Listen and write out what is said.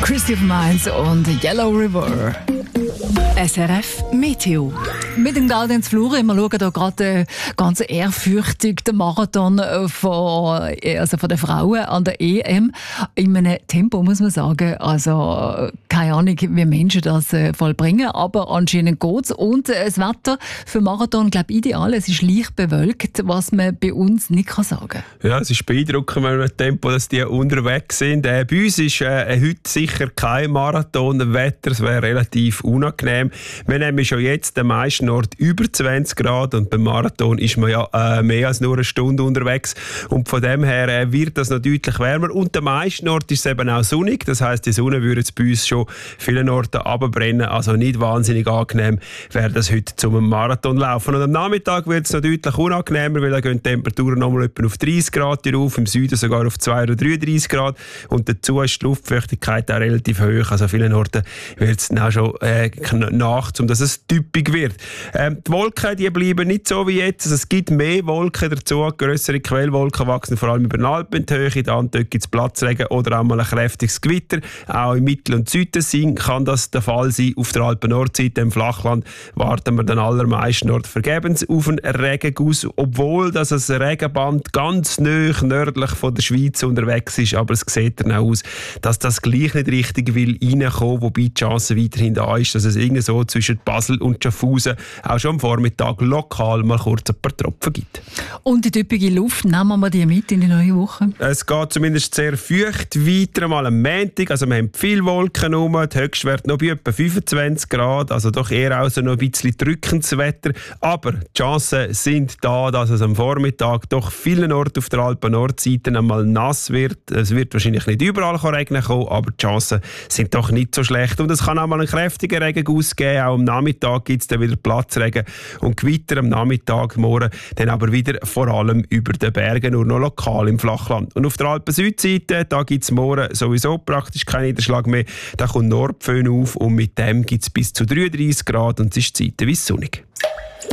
Christy of Mainz und Yellow River. SRF Meteo. Mit dem Gaudenz Flure, wir schauen hier gerade ganz ehrfürchtig den Marathon von den Frauen an der EM. In einem Tempo, muss man sagen. Also, keine Ahnung, wie Menschen das vollbringen, aber anscheinend geht's. Und das Wetter für Marathon, glaube ich, ideal. Es ist leicht bewölkt, was man bei uns nicht sagen kann. Ja, es ist beeindruckend, wenn wir mit Tempo, dass die unterwegs sind. Bei uns ist heute sicher kein Marathonwetter. Es wäre relativ unangenehm. Wir nehmen schon jetzt den meisten Ort über 20 Grad und beim Marathon ist man ja mehr als nur eine Stunde unterwegs und von dem her wird das noch deutlich wärmer und der meisten Ort ist es eben auch sonnig, das heisst, die Sonne würde jetzt bei uns schon vielen Orten runterbrennen, also nicht wahnsinnig angenehm wäre das heute zum Marathon laufen und am Nachmittag wird es noch deutlich unangenehmer, weil da gehen die Temperaturen nochmal etwa auf 30 Grad rauf, im Süden sogar auf 2 oder 33 Grad und dazu ist die Luftfeuchtigkeit auch relativ hoch, also an vielen Orten wird es dann auch schon Nacht, um dass es typisch wird. Die Wolken, die bleiben nicht so wie jetzt. Also es gibt mehr Wolken dazu. Grössere Quellwolken wachsen vor allem über den Alpen in die Höhe. Dort gibt es Platzregen oder auch mal ein kräftiges Gewitter. Auch im Mittel- und Südtessin kann das der Fall sein. Auf der Alpen-Nordseite im Flachland warten wir dann allermeisten Orten vergebens auf einen Regenguss, obwohl das ein Regenband ganz nahe nördlich von der Schweiz unterwegs ist. Aber es sieht dann auch aus, dass das gleich nicht richtig will reinkommen, wobei die Chance weiterhin da ist, dass es irgendwie so zwischen Basel und Schaffhausen auch schon am Vormittag lokal mal kurz ein paar Tropfen gibt. Und die typische Luft, nehmen wir die mit in die neue Woche? Es geht zumindest sehr feucht weiter, mal am Montag. Also wir haben viele Wolken rum, die Höchstwerte noch bei etwa 25 Grad, also doch eher auch so noch ein bisschen drückendes Wetter. Aber die Chancen sind da, dass es am Vormittag doch vielen Orten auf der Alpen-Nordseite einmal nass wird. Es wird wahrscheinlich nicht überall regnen kommen, aber die Chancen sind doch nicht so schlecht. Und es kann auch mal einen kräftigen Regenguss geben. Auch am Nachmittag gibt es dann wieder Platzregen und Gewitter am Nachmittag, morgen dann aber wieder vor allem über den Bergen, nur noch lokal im Flachland. Und auf der Alpen-Südseite, da gibt es morgen sowieso praktisch keinen Niederschlag mehr. Da kommt Nordföhn auf und mit dem gibt es bis zu 33 Grad und es ist zeitweise sonnig.